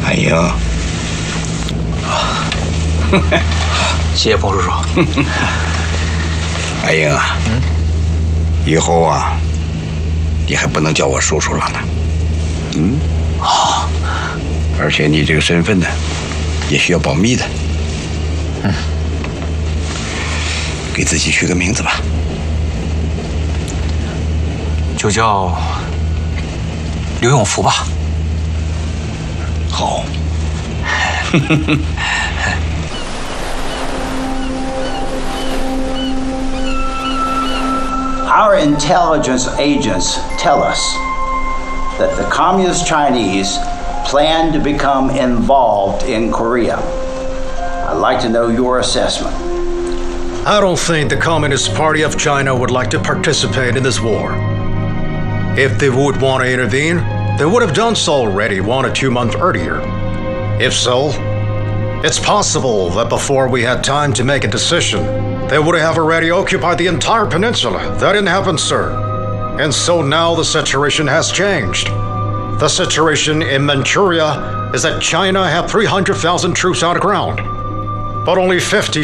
安英， 谢谢彭叔叔。 安英啊，以后啊，你还不能叫我叔叔了呢。而且你这个身份呢，也需要保密的。给自己取个名字吧， 就叫刘永福吧。 好。 Our intelligence agents tell us that the Communist Chinese plan to become involved in Korea. I'd like to know your assessment. I don't think the Communist Party of China would like to participate in this war. If they would want to intervene, they would have done so already 1 or 2 months earlier. If so, it's possible that before we had time to make a decision, they would have already occupied the entire peninsula. That didn't happen, sir. And so now the situation has changed. The situation in Manchuria is that China had 300,000 troops on the ground, but only 50